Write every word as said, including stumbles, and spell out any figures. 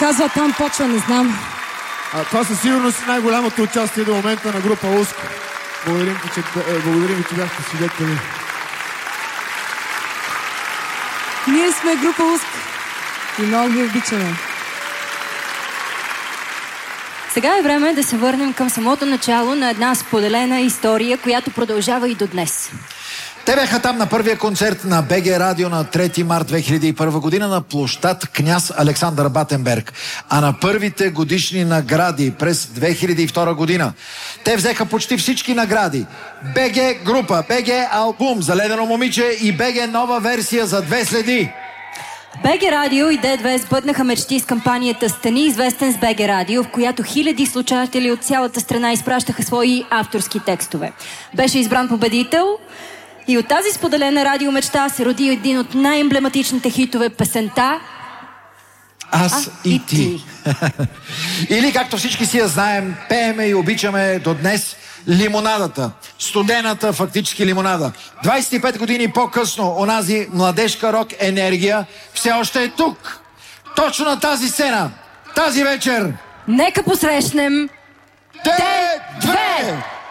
казва там почва, не знам. А, това със сигурност е най-голямото участие до момента на група Уско. Благодарим ви, че, е, благодарим ви, че бяхте свидетели. Ние сме група Уско и много ви обичаме. Сега е време да се върнем към самото начало на една споделена история, която продължава и до днес. Те бяха там на първия концерт на БГ Радио на трети март две хиляди и първа година на площад Княз Александър Батенберг. А на първите годишни награди през две хиляди и втора година те взеха почти всички награди. БГ група, БГ албум за Ледено момиче и БГ нова версия за Две следи. БГ Радио и Д две сбъднаха мечти с кампанията "Стани известен с БГ Радио", в която хиляди слушатели от цялата страна изпращаха свои авторски текстове. Беше избран победител и от тази споделена радиомечта се роди един от най-емблематичните хитове, песента Аз а, и, и ти. ти. Или, както всички си я знаем, пееме и обичаме до днес, лимонадата. Студената фактически лимонада. двайсет и пет години по-късно онази младежка рок енергия все още е тук. Точно на тази сцена, тази вечер. Нека посрещнем Д две!